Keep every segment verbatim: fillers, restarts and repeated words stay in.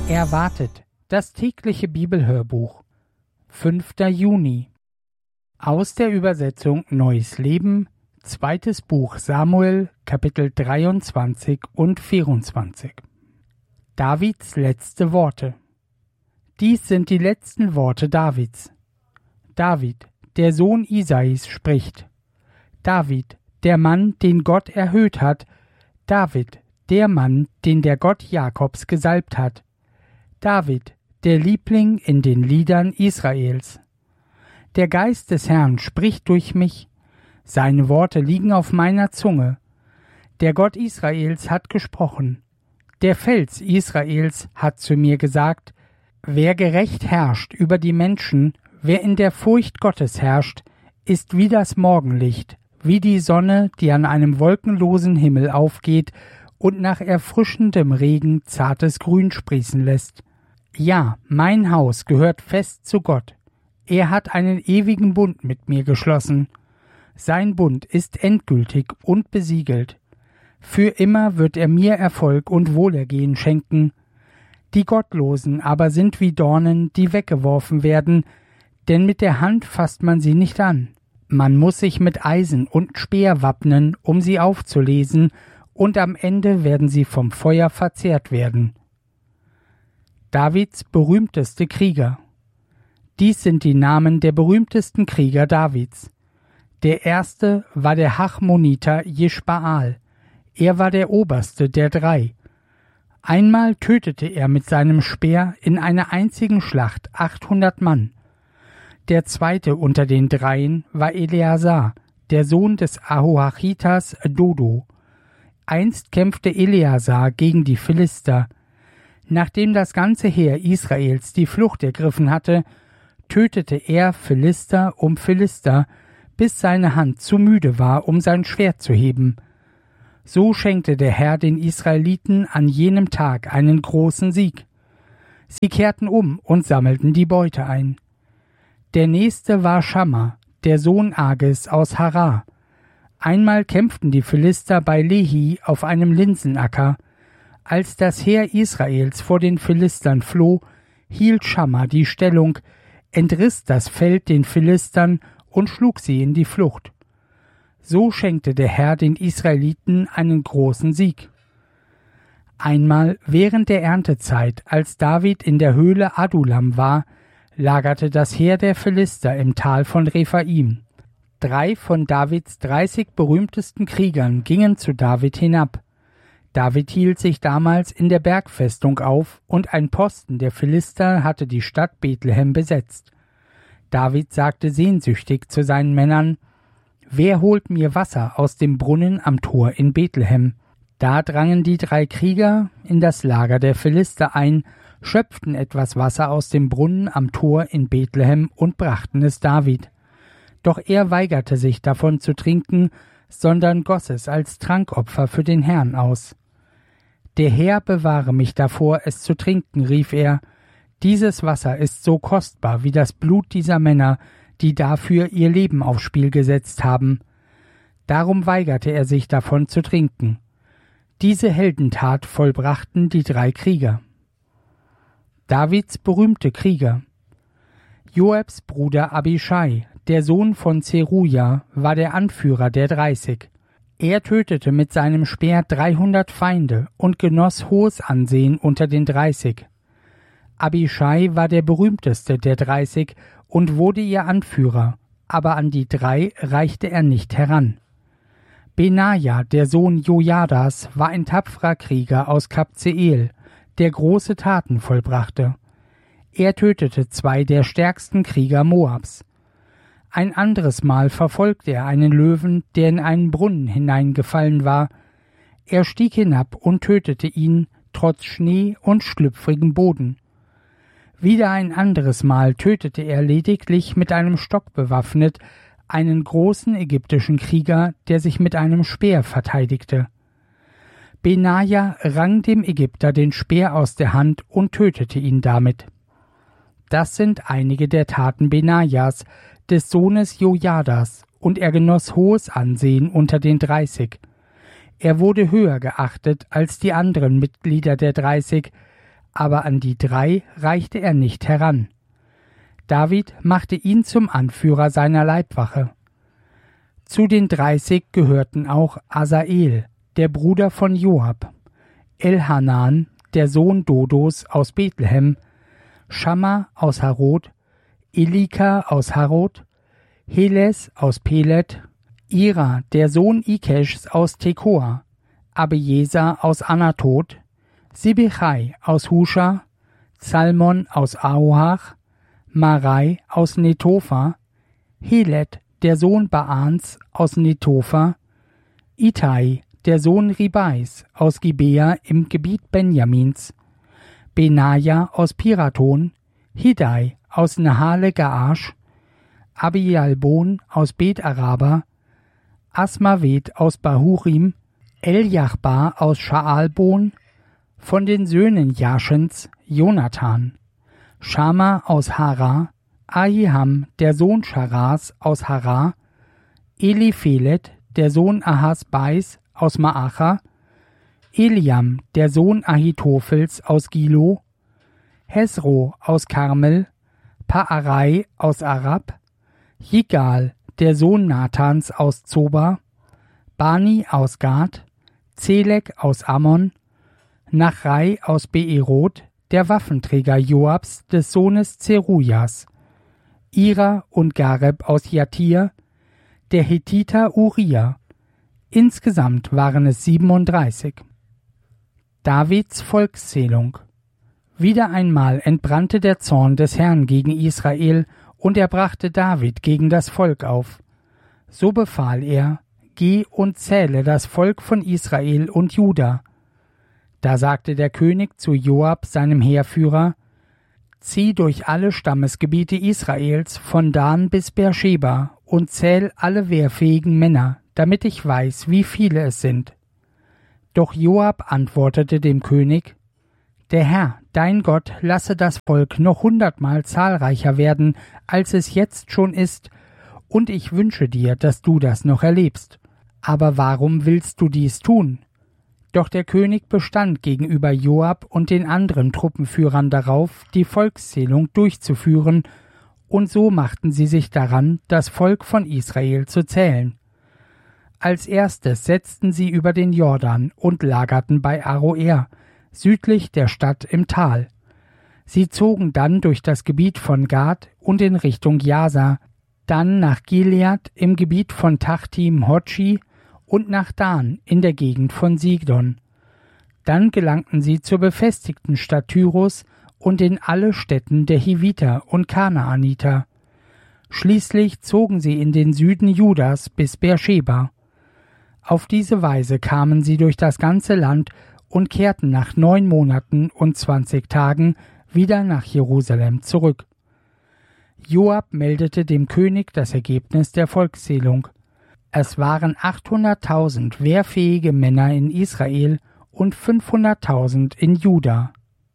Erwartet, das tägliche Bibelhörbuch, fünfter Juni. Aus der Übersetzung Neues Leben, zweites Buch Samuel, Kapitel dreiundzwanzig und vierundzwanzig. Davids letzte Worte. Dies sind die letzten Worte Davids. David, der Sohn Isais, spricht. David, der Mann, den Gott erhöht hat. David, der Mann, den der Gott Jakobs gesalbt hat. David, der Liebling in den Liedern Israels. Der Geist des Herrn spricht durch mich, seine Worte liegen auf meiner Zunge. Der Gott Israels hat gesprochen. Der Fels Israels hat zu mir gesagt, wer gerecht herrscht über die Menschen, wer in der Furcht Gottes herrscht, ist wie das Morgenlicht, wie die Sonne, die an einem wolkenlosen Himmel aufgeht und nach erfrischendem Regen zartes Grün sprießen lässt. Ja, mein Haus gehört fest zu Gott. Er hat einen ewigen Bund mit mir geschlossen. Sein Bund ist endgültig und besiegelt. Für immer wird er mir Erfolg und Wohlergehen schenken. Die Gottlosen aber sind wie Dornen, die weggeworfen werden, denn mit der Hand fasst man sie nicht an. Man muss sich mit Eisen und Speer wappnen, um sie aufzulesen, und am Ende werden sie vom Feuer verzehrt werden. Davids berühmteste Krieger. Dies sind die Namen der berühmtesten Krieger Davids. Der erste war der Hachmoniter Jeschbaal. Er war der oberste der drei. Einmal tötete er mit seinem Speer in einer einzigen Schlacht achthundert Mann. Der zweite unter den dreien war Eleazar, der Sohn des Ahoachitas Dodo. Einst kämpfte Eleazar gegen die Philister. Nachdem das ganze Heer Israels die Flucht ergriffen hatte, tötete er Philister um Philister, bis seine Hand zu müde war, um sein Schwert zu heben. So schenkte der Herr den Israeliten an jenem Tag einen großen Sieg. Sie kehrten um und sammelten die Beute ein. Der nächste war Schamma, der Sohn Agis aus Harar. Einmal kämpften die Philister bei Lehi auf einem Linsenacker. Als das Heer Israels vor den Philistern floh, hielt Schamma die Stellung, entriss das Feld den Philistern und schlug sie in die Flucht. So schenkte der Herr den Israeliten einen großen Sieg. Einmal während der Erntezeit, als David in der Höhle Adullam war, lagerte das Heer der Philister im Tal von Rephaim. Drei von Davids dreißig berühmtesten Kriegern gingen zu David hinab. David hielt sich damals in der Bergfestung auf, und ein Posten der Philister hatte die Stadt Bethlehem besetzt. David sagte sehnsüchtig zu seinen Männern, »Wer holt mir Wasser aus dem Brunnen am Tor in Bethlehem?« Da drangen die drei Krieger in das Lager der Philister ein, schöpften etwas Wasser aus dem Brunnen am Tor in Bethlehem und brachten es David. Doch er weigerte sich davon zu trinken, sondern goss es als Trankopfer für den Herrn aus. »Der Herr bewahre mich davor, es zu trinken«, rief er. »Dieses Wasser ist so kostbar wie das Blut dieser Männer, die dafür ihr Leben aufs Spiel gesetzt haben.« Darum weigerte er sich davon zu trinken. Diese Heldentat vollbrachten die drei Krieger. Davids berühmte Krieger. Joabs Bruder Abischai, der Sohn von Zeruja, war der Anführer der Dreißig. Er tötete mit seinem Speer dreihundert Feinde und genoss hohes Ansehen unter den Dreißig. Abischai war der berühmteste der Dreißig und wurde ihr Anführer, aber an die drei reichte er nicht heran. Benaja, der Sohn Jojadas, war ein tapferer Krieger aus Kabzeel, der große Taten vollbrachte. Er tötete zwei der stärksten Krieger Moabs. Ein anderes Mal verfolgte er einen Löwen, der in einen Brunnen hineingefallen war. Er stieg hinab und tötete ihn, trotz Schnee und schlüpfrigem Boden. Wieder ein anderes Mal tötete er lediglich mit einem Stock bewaffnet einen großen ägyptischen Krieger, der sich mit einem Speer verteidigte. Benaja rang dem Ägypter den Speer aus der Hand und tötete ihn damit. Das sind einige der Taten Benajas, des Sohnes Jojadas, und er genoss hohes Ansehen unter den Dreißig. Er wurde höher geachtet als die anderen Mitglieder der Dreißig, aber an die drei reichte er nicht heran. David machte ihn zum Anführer seiner Leibwache. Zu den dreißig gehörten auch Asael, der Bruder von Joab, Elhanan, der Sohn Dodos aus Bethlehem, Schamma aus Harod, Elika aus Harod, Heles aus Pelet, Ira, der Sohn Ikeschs aus Tekoa, Abieser aus Anatot, Sibechai aus Husha, Salmon aus Ahoach, Marai aus Netopha, Helet, der Sohn Baans aus Netopha, Itai, der Sohn Ribais aus Gibea im Gebiet Benjamins, Benaja aus Piraton, Hidai aus Nahale Gaash, Abialbon aus Bet Araba, Asmavet aus Bahurim, Eljachbar aus Schaalbon, von den Söhnen Jaschens Jonathan, Schama aus Hara, Ahiham, der Sohn Scharas aus Hara, Eliphelet, der Sohn Ahasbais aus Maacha, Eliam, der Sohn Ahitophels aus Gilo, Hesro aus Karmel, Paarai aus Arab, Jigal, der Sohn Nathans aus Zoba, Bani aus Gad, Zelek aus Ammon, Nachrai aus Beerot, der Waffenträger Joabs des Sohnes Zerujas, Ira und Gareb aus Jatir, der Hethiter Uriah. Insgesamt waren es siebenunddreißig. Davids Volkszählung. Wieder einmal entbrannte der Zorn des Herrn gegen Israel, und er brachte David gegen das Volk auf. So befahl er: Geh und zähle das Volk von Israel und Juda. Da sagte der König zu Joab, seinem Heerführer: Zieh durch alle Stammesgebiete Israels von Dan bis Beersheba und zähl alle wehrfähigen Männer, damit ich weiß, wie viele es sind. Doch Joab antwortete dem König: Der Herr, dein Gott, lasse das Volk noch hundertmal zahlreicher werden, als es jetzt schon ist, und ich wünsche dir, dass du das noch erlebst. Aber warum willst du dies tun? Doch der König bestand gegenüber Joab und den anderen Truppenführern darauf, die Volkszählung durchzuführen, und so machten sie sich daran, das Volk von Israel zu zählen. Als erstes setzten sie über den Jordan und lagerten bei Aroer, südlich der Stadt im Tal. Sie zogen dann durch das Gebiet von Gad und in Richtung Jasa, dann nach Gilead im Gebiet von Tachtim Hotschi und nach Dan in der Gegend von Sidon. Dann gelangten sie zur befestigten Stadt Tyrus und in alle Städten der Hiviter und Kanaaniter. Schließlich zogen sie in den Süden Judas bis Beersheba. Auf diese Weise kamen sie durch das ganze Land und kehrten nach neun Monaten und zwanzig Tagen wieder nach Jerusalem zurück. Joab meldete dem König das Ergebnis der Volkszählung. Es waren achthunderttausend wehrfähige Männer in Israel und fünfhunderttausend in Juda.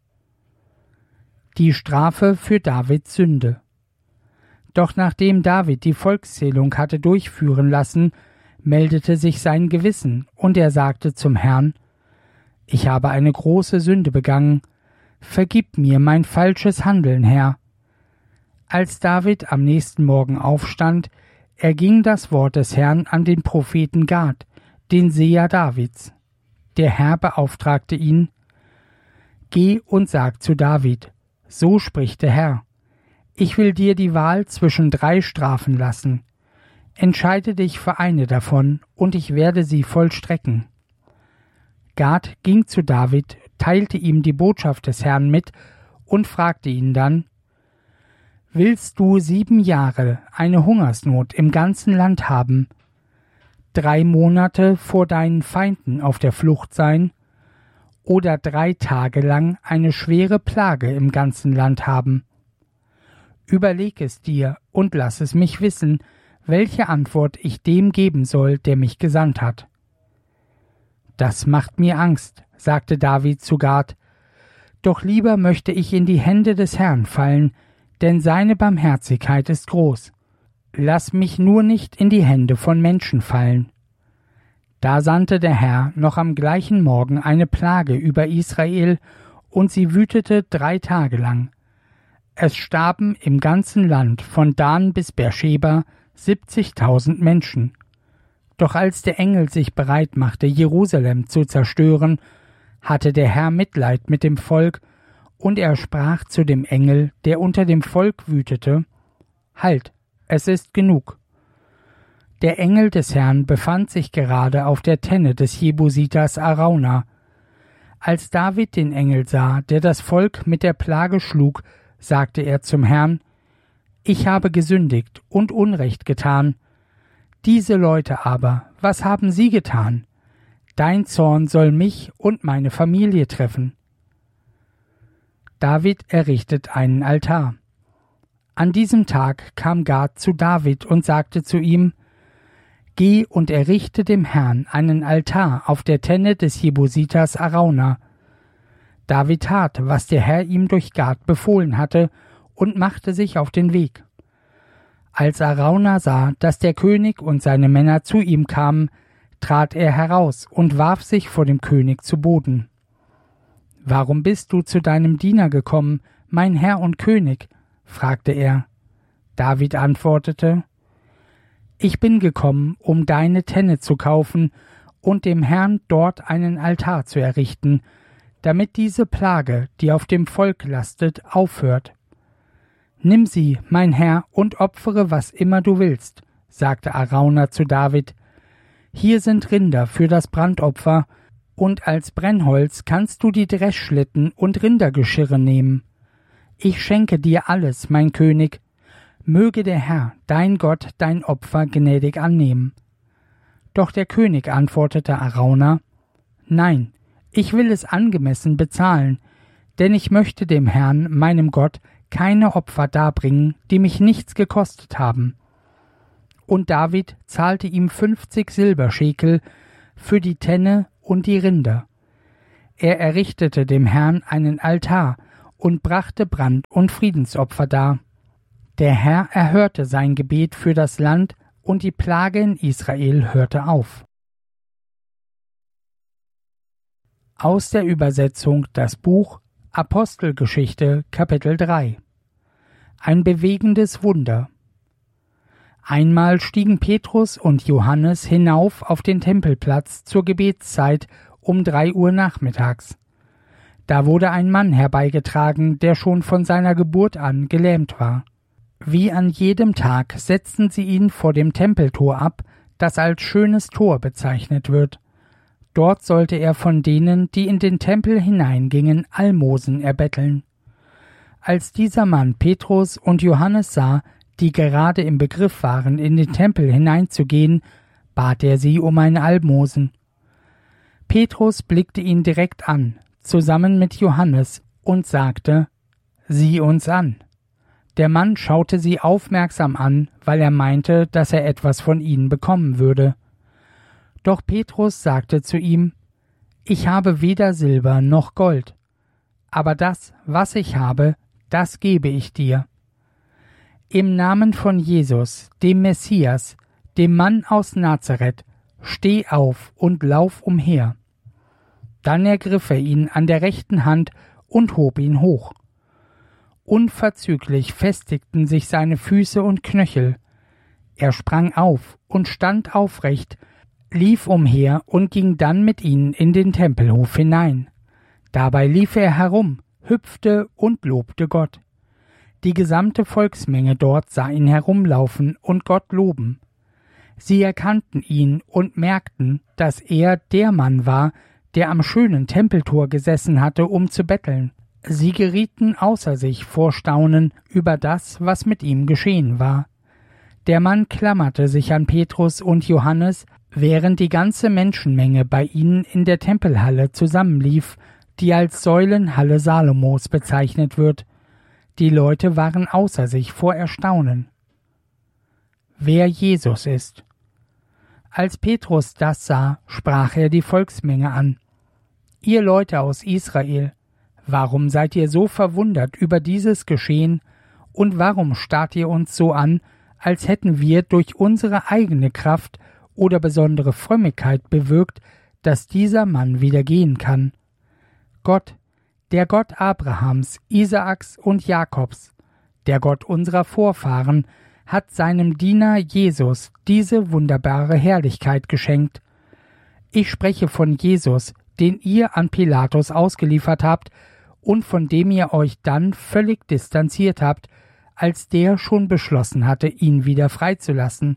Die Strafe für Davids Sünde. Doch nachdem David die Volkszählung hatte durchführen lassen, meldete sich sein Gewissen, und er sagte zum Herrn: Ich habe eine große Sünde begangen. Vergib mir mein falsches Handeln, Herr. Als David am nächsten Morgen aufstand, erging das Wort des Herrn an den Propheten Gad, den Seher Davids. Der Herr beauftragte ihn: Geh und sag zu David: So spricht der Herr: Ich will dir die Wahl zwischen drei Strafen lassen. Entscheide dich für eine davon, und ich werde sie vollstrecken. Gad ging zu David, teilte ihm die Botschaft des Herrn mit und fragte ihn dann: Willst du sieben Jahre eine Hungersnot im ganzen Land haben, drei Monate vor deinen Feinden auf der Flucht sein, oder drei Tage lang eine schwere Plage im ganzen Land haben? Überleg es dir und lass es mich wissen, welche Antwort ich dem geben soll, der mich gesandt hat. Das macht mir Angst, sagte David zu Gad, doch lieber möchte ich in die Hände des Herrn fallen, denn seine Barmherzigkeit ist groß. Lass mich nur nicht in die Hände von Menschen fallen. Da sandte der Herr noch am gleichen Morgen eine Plage über Israel, und sie wütete drei Tage lang. Es starben im ganzen Land von Dan bis Beersheba siebzigtausend Menschen. Doch als der Engel sich bereit machte, Jerusalem zu zerstören, hatte der Herr Mitleid mit dem Volk, und er sprach zu dem Engel, der unter dem Volk wütete: Halt, es ist genug. Der Engel des Herrn befand sich gerade auf der Tenne des Jebusiters Arauna. Als David den Engel sah, der das Volk mit der Plage schlug, sagte er zum Herrn: Ich habe gesündigt und Unrecht getan. Diese Leute aber, was haben sie getan? Dein Zorn soll mich und meine Familie treffen. David errichtet einen Altar. An diesem Tag kam Gad zu David und sagte zu ihm: Geh und errichte dem Herrn einen Altar auf der Tenne des Jebusiters Arauna. David tat, was der Herr ihm durch Gad befohlen hatte, und machte sich auf den Weg. Als Arauna sah, dass der König und seine Männer zu ihm kamen, trat er heraus und warf sich vor dem König zu Boden. »Warum bist du zu deinem Diener gekommen, mein Herr und König?« fragte er. David antwortete: »Ich bin gekommen, um deine Tenne zu kaufen und dem Herrn dort einen Altar zu errichten, damit diese Plage, die auf dem Volk lastet, aufhört.« »Nimm sie, mein Herr, und opfere, was immer du willst«, sagte Arauna zu David. »Hier sind Rinder für das Brandopfer, und als Brennholz kannst du die Dreschschlitten und Rindergeschirre nehmen. Ich schenke dir alles, mein König. Möge der Herr, dein Gott, dein Opfer gnädig annehmen.« Doch der König antwortete Arauna: »Nein, ich will es angemessen bezahlen, denn ich möchte dem Herrn, meinem Gott, keine Opfer darbringen, die mich nichts gekostet haben.« Und David zahlte ihm fünfzig Silberschekel für die Tenne und die Rinder. Er errichtete dem Herrn einen Altar und brachte Brand- und Friedensopfer dar. Der Herr erhörte sein Gebet für das Land, und die Plage in Israel hörte auf. Aus der Übersetzung das Buch Apostelgeschichte Kapitel drei. Ein bewegendes Wunder. Einmal stiegen Petrus und Johannes hinauf auf den Tempelplatz zur Gebetszeit um drei Uhr nachmittags. Da wurde ein Mann herbeigetragen, der schon von seiner Geburt an gelähmt war. Wie an jedem Tag setzten sie ihn vor dem Tempeltor ab, das als schönes Tor bezeichnet wird. Dort sollte er von denen, die in den Tempel hineingingen, Almosen erbetteln. Als dieser Mann Petrus und Johannes sah, die gerade im Begriff waren, in den Tempel hineinzugehen, bat er sie um ein Almosen. Petrus blickte ihn direkt an, zusammen mit Johannes, und sagte: »Sieh uns an.« Der Mann schaute sie aufmerksam an, weil er meinte, dass er etwas von ihnen bekommen würde. Doch Petrus sagte zu ihm: »Ich habe weder Silber noch Gold, aber das, was ich habe, das gebe ich dir. Im Namen von Jesus, dem Messias, dem Mann aus Nazareth, steh auf und lauf umher.« Dann ergriff er ihn an der rechten Hand und hob ihn hoch. Unverzüglich festigten sich seine Füße und Knöchel. Er sprang auf und stand aufrecht, lief umher und ging dann mit ihnen in den Tempelhof hinein. Dabei lief er herum, hüpfte und lobte Gott. Die gesamte Volksmenge dort sah ihn herumlaufen und Gott loben. Sie erkannten ihn und merkten, dass er der Mann war, der am schönen Tempeltor gesessen hatte, um zu betteln. Sie gerieten außer sich vor Staunen über das, was mit ihm geschehen war. Der Mann klammerte sich an Petrus und Johannes, während die ganze Menschenmenge bei ihnen in der Tempelhalle zusammenlief, die als Säulenhalle Salomos bezeichnet wird. Die Leute waren außer sich vor Erstaunen. Wer Jesus ist. Als Petrus das sah, sprach er die Volksmenge an: »Ihr Leute aus Israel, warum seid ihr so verwundert über dieses Geschehen, und warum starrt ihr uns so an, als hätten wir durch unsere eigene Kraft oder besondere Frömmigkeit bewirkt, dass dieser Mann wieder gehen kann? Gott, der Gott Abrahams, Isaaks und Jakobs, der Gott unserer Vorfahren, hat seinem Diener Jesus diese wunderbare Herrlichkeit geschenkt. Ich spreche von Jesus, den ihr an Pilatus ausgeliefert habt und von dem ihr euch dann völlig distanziert habt, als der schon beschlossen hatte, ihn wieder freizulassen.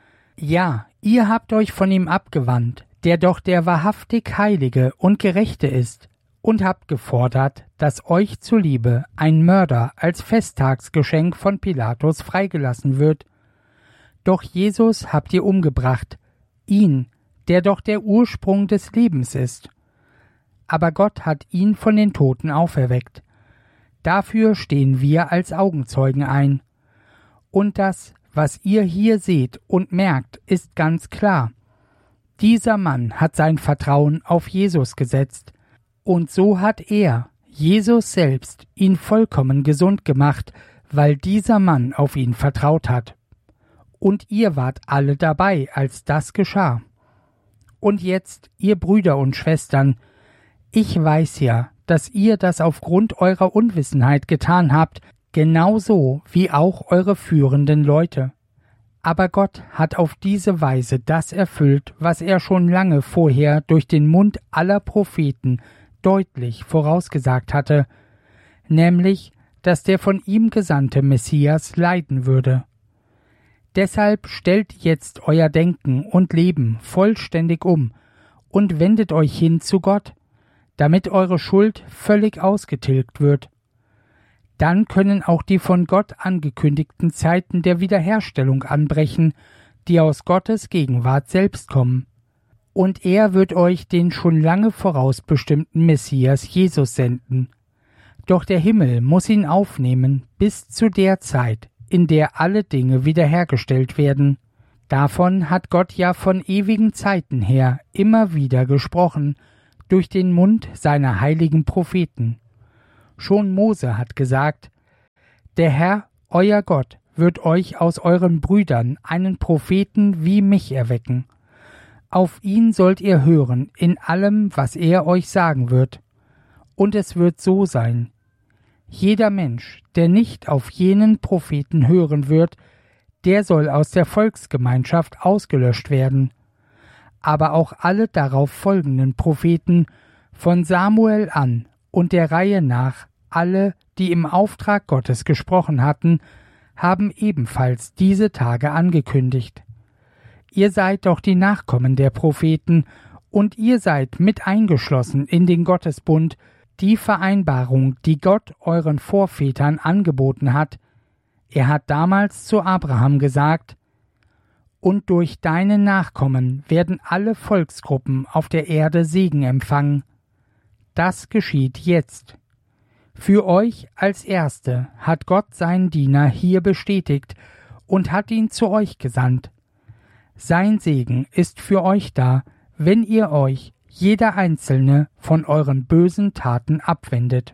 Ja, ihr habt euch von ihm abgewandt, der doch der wahrhaftig Heilige und Gerechte ist, und habt gefordert, dass euch zuliebe ein Mörder als Festtagsgeschenk von Pilatus freigelassen wird. Doch Jesus habt ihr umgebracht, ihn, der doch der Ursprung des Lebens ist. Aber Gott hat ihn von den Toten auferweckt. Dafür stehen wir als Augenzeugen ein. Und das, was ihr hier seht und merkt, ist ganz klar. Dieser Mann hat sein Vertrauen auf Jesus gesetzt, und so hat er, Jesus selbst, ihn vollkommen gesund gemacht, weil dieser Mann auf ihn vertraut hat. Und ihr wart alle dabei, als das geschah. Und jetzt, ihr Brüder und Schwestern, ich weiß ja, dass ihr das aufgrund eurer Unwissenheit getan habt, genauso wie auch eure führenden Leute. Aber Gott hat auf diese Weise das erfüllt, was er schon lange vorher durch den Mund aller Propheten deutlich vorausgesagt hatte, nämlich, dass der von ihm gesandte Messias leiden würde. Deshalb stellt jetzt euer Denken und Leben vollständig um und wendet euch hin zu Gott, damit eure Schuld völlig ausgetilgt wird. Dann können auch die von Gott angekündigten Zeiten der Wiederherstellung anbrechen, die aus Gottes Gegenwart selbst kommen. Und er wird euch den schon lange vorausbestimmten Messias Jesus senden. Doch der Himmel muss ihn aufnehmen bis zu der Zeit, in der alle Dinge wiederhergestellt werden. Davon hat Gott ja von ewigen Zeiten her immer wieder gesprochen, durch den Mund seiner heiligen Propheten. Schon Mose hat gesagt: Der Herr, euer Gott, wird euch aus euren Brüdern einen Propheten wie mich erwecken. Auf ihn sollt ihr hören in allem, was er euch sagen wird. Und es wird so sein: Jeder Mensch, der nicht auf jenen Propheten hören wird, der soll aus der Volksgemeinschaft ausgelöscht werden. Aber auch alle darauf folgenden Propheten, von Samuel an und der Reihe nach alle, die im Auftrag Gottes gesprochen hatten, haben ebenfalls diese Tage angekündigt. Ihr seid doch die Nachkommen der Propheten, und ihr seid mit eingeschlossen in den Gottesbund, die Vereinbarung, die Gott euren Vorvätern angeboten hat. Er hat damals zu Abraham gesagt: Und durch deine Nachkommen werden alle Volksgruppen auf der Erde Segen empfangen. Das geschieht jetzt. Für euch als Erste hat Gott seinen Diener hier bestätigt und hat ihn zu euch gesandt. Sein Segen ist für euch da, wenn ihr euch, jeder Einzelne, von euren bösen Taten abwendet.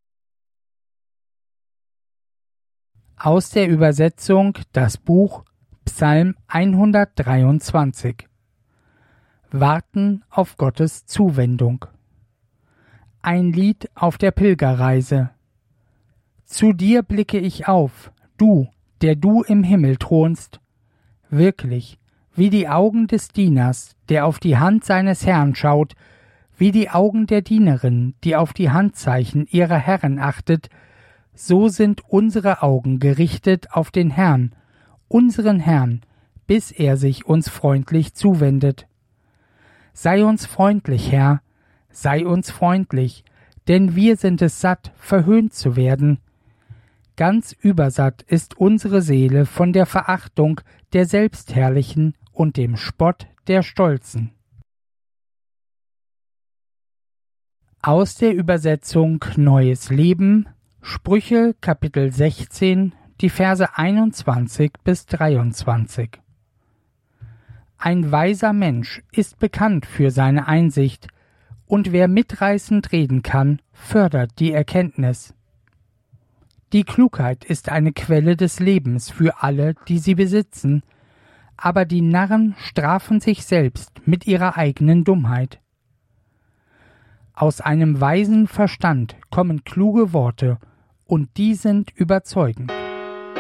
Aus der Übersetzung das Buch Psalm hundertdreiundzwanzig. Warten auf Gottes Zuwendung. Ein Lied auf der Pilgerreise. Zu dir blicke ich auf, du, der du im Himmel thronst. Wirklich, wie die Augen des Dieners, der auf die Hand seines Herrn schaut, wie die Augen der Dienerin, die auf die Handzeichen ihrer Herren achtet, so sind unsere Augen gerichtet auf den Herrn, unseren Herrn, bis er sich uns freundlich zuwendet. Sei uns freundlich, Herr, sei uns freundlich, denn wir sind es satt, verhöhnt zu werden. Ganz übersatt ist unsere Seele von der Verachtung der Selbstherrlichen und dem Spott der Stolzen. Aus der Übersetzung Neues Leben, Sprüche Kapitel sechzehn, die Verse einundzwanzig bis dreiundzwanzig. Ein weiser Mensch ist bekannt für seine Einsicht, und wer mitreißend reden kann, fördert die Erkenntnis. Die Klugheit ist eine Quelle des Lebens für alle, die sie besitzen, aber die Narren strafen sich selbst mit ihrer eigenen Dummheit. Aus einem weisen Verstand kommen kluge Worte, und die sind überzeugend.